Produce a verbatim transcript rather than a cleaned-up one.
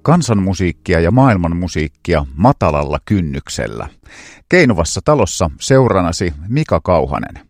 kansanmusiikkia ja maailmanmusiikkia matalalla kynnyksellä. Keinuvassa talossa seuranasi Mika Kauhanen.